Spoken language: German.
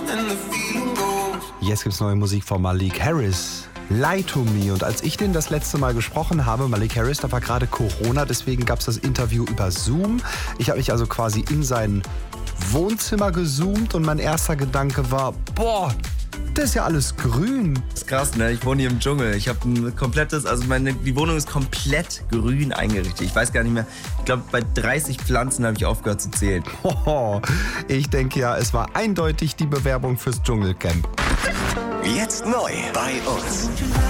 Jetzt gibt's neue Musik von Malik Harris. Lie to Me. Und als ich den das letzte Mal gesprochen habe, Malik Harris, da war gerade Corona, deswegen gab es das Interview über Zoom. Ich habe mich also quasi in sein Wohnzimmer gezoomt und mein erster Gedanke war, boah, das ist ja alles grün. Das ist krass, ne? Ich wohne hier im Dschungel. Ich habe ein komplettes, die Wohnung ist komplett grün eingerichtet. Ich weiß gar nicht mehr, ich glaube bei 30 Pflanzen habe ich aufgehört zu zählen. Ich denke ja, es war eindeutig die Bewerbung fürs Dschungelcamp. Jetzt neu bei uns.